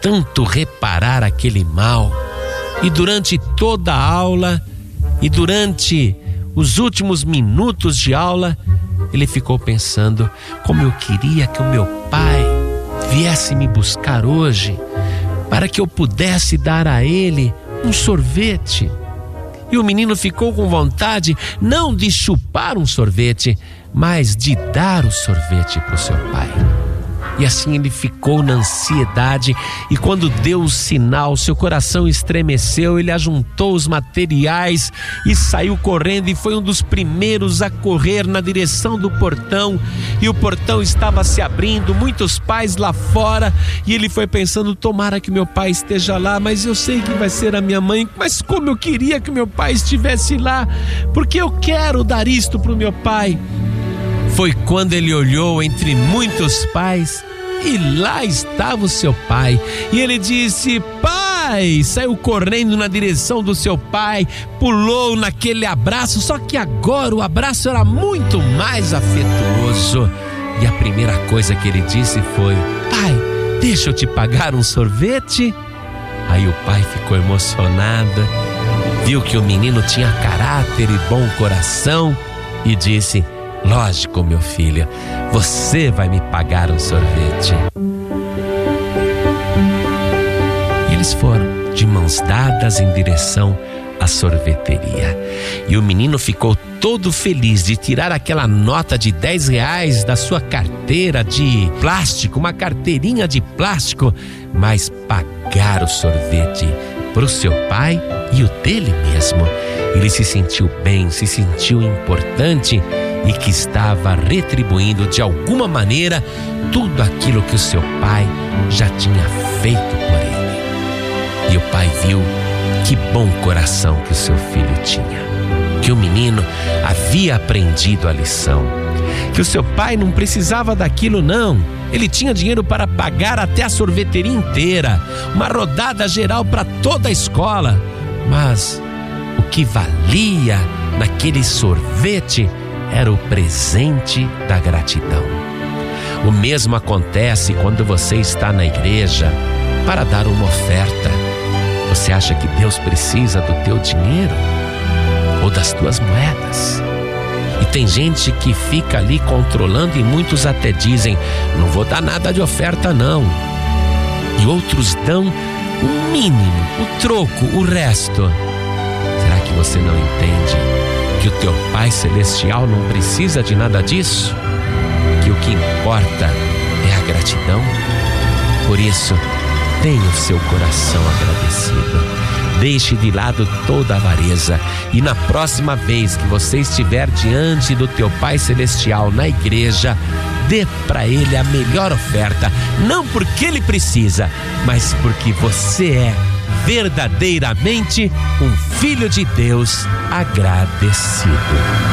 tanto reparar aquele mal. E durante toda a aula e durante os últimos minutos de aula, ele ficou pensando: como eu queria que o meu pai viesse me buscar hoje, para que eu pudesse dar a ele um sorvete. E o menino ficou com vontade não de chupar um sorvete, mas de dar o sorvete para o seu pai. E assim ele ficou na ansiedade, e quando deu o sinal, seu coração estremeceu. Ele ajuntou os materiais e saiu correndo, e foi um dos primeiros a correr na direção do portão. E o portão estava se abrindo, muitos pais lá fora, e ele foi pensando: tomara que meu pai esteja lá, mas eu sei que vai ser a minha mãe. Mas como eu queria que meu pai estivesse lá, porque eu quero dar isto para o meu pai. Foi quando ele olhou entre muitos pais, e lá estava o seu pai. E ele disse: pai! Saiu correndo na direção do seu pai, pulou naquele abraço, só que agora o abraço era muito mais afetuoso. E a primeira coisa que ele disse foi: pai, deixa eu te pagar um sorvete? Aí o pai ficou emocionado, viu que o menino tinha caráter e bom coração, e disse: lógico, meu filho, você vai me pagar um sorvete. E eles foram de mãos dadas em direção à sorveteria. E o menino ficou todo feliz de tirar aquela nota de R$10 da sua carteira de plástico, uma carteirinha de plástico, mas pagar o sorvete para o seu pai e o dele mesmo. Ele se sentiu bem, se sentiu importante, e que estava retribuindo de alguma maneira tudo aquilo que o seu pai já tinha feito por ele. E o pai viu que bom coração que o seu filho tinha, que o menino havia aprendido a lição, que o seu pai não precisava daquilo não. Ele tinha dinheiro para pagar até a sorveteria inteira, uma rodada geral para toda a escola, mas o que valia naquele sorvete era o presente da gratidão. O mesmo acontece quando você está na igreja para dar uma oferta. Você acha que Deus precisa do teu dinheiro ou das tuas moedas? E tem gente que fica ali controlando, e muitos até dizem: não vou dar nada de oferta não. E outros dão o mínimo, o troco, o resto. Será que você não entende que o teu Pai Celestial não precisa de nada disso? Que o que importa é a gratidão? Por isso, tenha o seu coração agradecido. Deixe de lado toda a avareza, e na próxima vez que você estiver diante do teu Pai Celestial na igreja, dê para Ele a melhor oferta, não porque Ele precisa, mas porque você é verdadeiramente um filho de Deus agradecido.